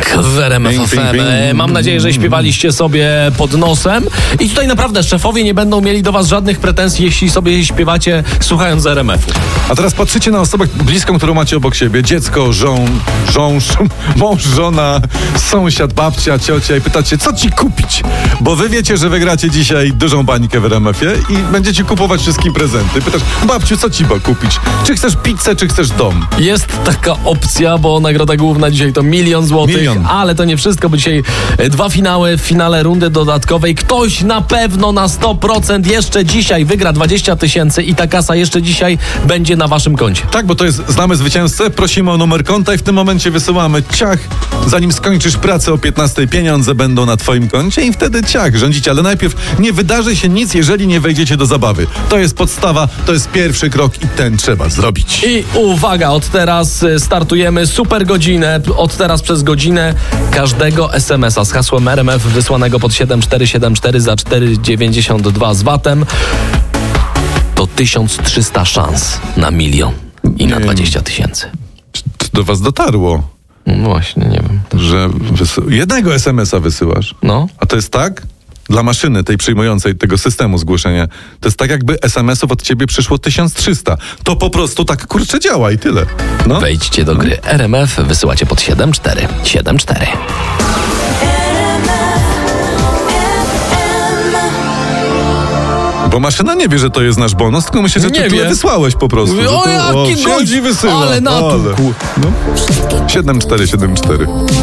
Tak, w RMF FM. Mam nadzieję, że śpiewaliście sobie pod nosem. I tutaj naprawdę szefowie nie będą mieli do was żadnych pretensji, jeśli sobie śpiewacie słuchając RMF-u. A teraz patrzycie na osobę bliską, którą macie obok siebie. Dziecko, mąż, żona, sąsiad, babcia, ciocia i pytacie, co ci kupić? Bo wy wiecie, że wygracie dzisiaj dużą bańkę w RMF-ie i będziecie kupować wszystkim prezenty. Pytasz, babciu, co ci kupić? Czy chcesz pizzę, czy chcesz dom? Jest taka opcja, bo nagroda główna dzisiaj to 1 000 000 złotych. Ale to nie wszystko, bo dzisiaj 2 finały. W finale rundy dodatkowej ktoś na pewno na 100% jeszcze dzisiaj wygra 20 000 i ta kasa jeszcze dzisiaj będzie na waszym koncie. Tak, bo to jest, znamy zwycięzcę, prosimy o numer konta i w tym momencie wysyłamy ciach. Zanim skończysz pracę o 15, pieniądze będą na twoim koncie i wtedy ciach, rządzicie. Ale najpierw nie wydarzy się nic, jeżeli nie wejdziecie do zabawy. To jest podstawa, to jest pierwszy krok i ten trzeba zrobić. I uwaga, od teraz startujemy super godzinę. Od teraz przez godzinę każdego SMS-a z hasłem RMF wysłanego pod 7474 za 4,92 z VAT-em to 1300 szans na 1 000 000 i na 20 000. Czy do was dotarło, No właśnie, nie wiem. że jednego SMS-a wysyłasz? No. A to jest tak? Dla maszyny tej przyjmującej, tego systemu zgłoszenia, to jest tak, jakby SMS-ów od ciebie przyszło 1300. To po prostu tak kurczę działa i tyle. No. Wejdźcie do gry RMF, wysyłacie pod 7474. Bo maszyna nie wie, że to jest nasz bonus, tylko myśli, że Nie ty tyle wie. wysłałeś po prostu. O, jaki siedzi i wysyła. ale natłukł. No. 7474.